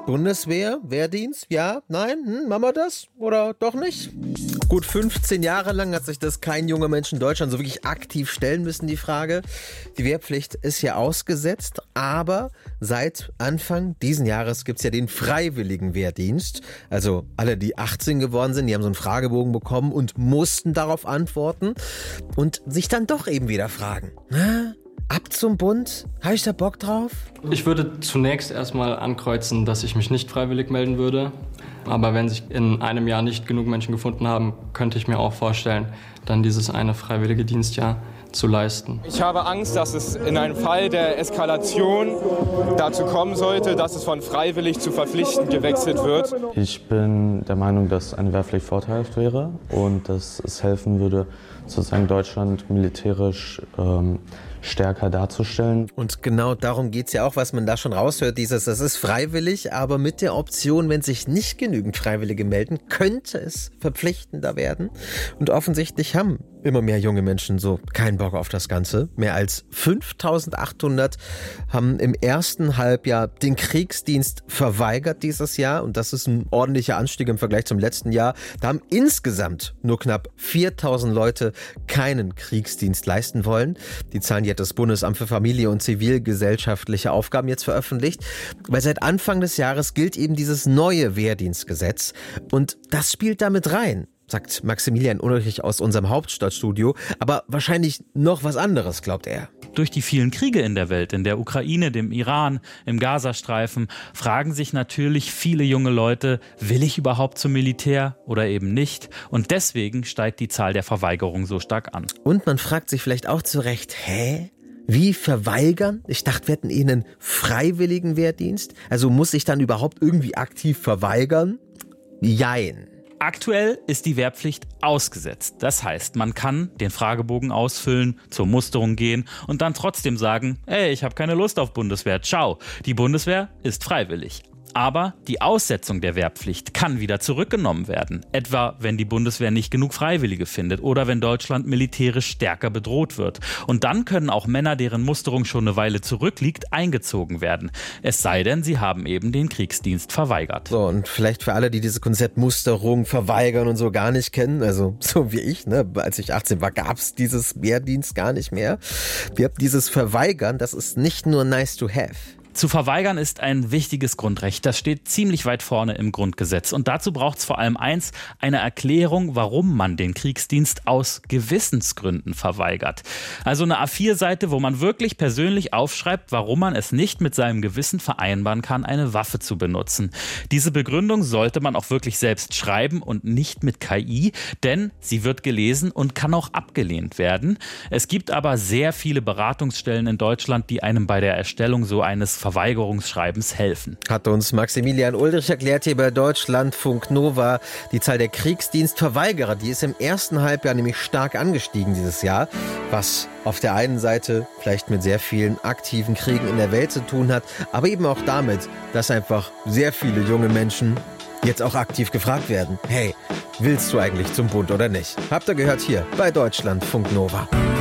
Bundeswehr, Wehrdienst, ja, nein, machen wir das oder doch nicht? Gut 15 Jahre lang hat sich das kein junger Mensch in Deutschland so wirklich aktiv stellen müssen, die Frage. Die Wehrpflicht ist ja ausgesetzt, aber seit Anfang diesen Jahres gibt es ja den freiwilligen Wehrdienst. Also alle, die 18 geworden sind, die haben so einen Fragebogen bekommen und mussten darauf antworten und sich dann doch eben wieder fragen, ab zum Bund? Habe ich da Bock drauf? Ich würde zunächst erstmal ankreuzen, dass ich mich nicht freiwillig melden würde. Aber wenn sich in einem Jahr nicht genug Menschen gefunden haben, könnte ich mir auch vorstellen, dann dieses eine freiwillige Dienstjahr zu leisten. Ich habe Angst, dass es in einem Fall der Eskalation dazu kommen sollte, dass es von freiwillig zu verpflichtend gewechselt wird. Ich bin der Meinung, dass eine Wehrpflicht vorteilhaft wäre und dass es helfen würde, sozusagen Deutschland militärisch stärker darzustellen. Und genau darum geht es ja auch, was man da schon raushört, das ist freiwillig, aber mit der Option, wenn sich nicht genügend Freiwillige melden, könnte es verpflichtender werden. Und offensichtlich haben immer mehr junge Menschen so keinen Bock auf das Ganze. Mehr als 5.800 haben im ersten Halbjahr den Kriegsdienst verweigert dieses Jahr. Und das ist ein ordentlicher Anstieg im Vergleich zum letzten Jahr. Da haben insgesamt nur knapp 4.000 Leute keinen Kriegsdienst leisten wollen. Die Zahlen, die hat das Bundesamt für Familie und zivilgesellschaftliche Aufgaben jetzt veröffentlicht. Weil seit Anfang des Jahres gilt eben dieses neue Wehrdienstgesetz. Und das spielt damit rein, sagt Maximilian Ulrich aus unserem Hauptstadtstudio. Aber wahrscheinlich noch was anderes, glaubt er. Durch die vielen Kriege in der Welt, in der Ukraine, dem Iran, im Gazastreifen, fragen sich natürlich viele junge Leute, will ich überhaupt zum Militär oder eben nicht? Und deswegen steigt die Zahl der Verweigerungen so stark an. Und man fragt sich vielleicht auch zu Recht, wie verweigern? Ich dachte, wir hätten einen freiwilligen Wehrdienst. Also muss ich dann überhaupt irgendwie aktiv verweigern? Jein. Aktuell ist die Wehrpflicht ausgesetzt. Das heißt, man kann den Fragebogen ausfüllen, zur Musterung gehen und dann trotzdem sagen, ich habe keine Lust auf Bundeswehr, ciao. Die Bundeswehr ist freiwillig. Aber die Aussetzung der Wehrpflicht kann wieder zurückgenommen werden. Etwa, wenn die Bundeswehr nicht genug Freiwillige findet oder wenn Deutschland militärisch stärker bedroht wird. Und dann können auch Männer, deren Musterung schon eine Weile zurückliegt, eingezogen werden. Es sei denn, sie haben eben den Kriegsdienst verweigert. So, und vielleicht für alle, die dieses Konzept Musterung, Verweigern und so gar nicht kennen, also so wie ich, als ich 18 war, gab es dieses Wehrdienst gar nicht mehr. Wir haben dieses Verweigern, das ist nicht nur nice to have. Zu verweigern ist ein wichtiges Grundrecht. Das steht ziemlich weit vorne im Grundgesetz. Und dazu braucht es vor allem eins, eine Erklärung, warum man den Kriegsdienst aus Gewissensgründen verweigert. Also eine A4-Seite, wo man wirklich persönlich aufschreibt, warum man es nicht mit seinem Gewissen vereinbaren kann, eine Waffe zu benutzen. Diese Begründung sollte man auch wirklich selbst schreiben und nicht mit KI, denn sie wird gelesen und kann auch abgelehnt werden. Es gibt aber sehr viele Beratungsstellen in Deutschland, die einem bei der Erstellung so eines Verweigerungsschreibens helfen. Hat uns Maximilian Ulrich erklärt hier bei Deutschlandfunk Nova. Die Zahl der Kriegsdienstverweigerer, die ist im ersten Halbjahr nämlich stark angestiegen dieses Jahr, was auf der einen Seite vielleicht mit sehr vielen aktiven Kriegen in der Welt zu tun hat, aber eben auch damit, dass einfach sehr viele junge Menschen jetzt auch aktiv gefragt werden, willst du eigentlich zum Bund oder nicht? Habt ihr gehört hier bei Deutschlandfunk Nova.